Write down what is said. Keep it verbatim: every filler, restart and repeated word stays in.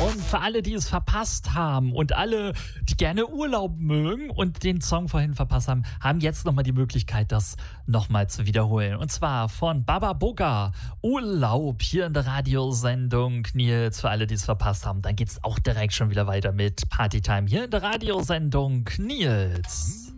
Und für alle, die es verpasst haben und alle, die gerne Urlaub mögen und den Song vorhin verpasst haben, haben jetzt nochmal die Möglichkeit, das nochmal zu wiederholen. Und zwar von Baba Boga, Urlaub, hier in der Radiosendung. Nils, für alle, die es verpasst haben, dann geht's auch direkt schon wieder weiter mit Partytime hier in der Radiosendung. Nils.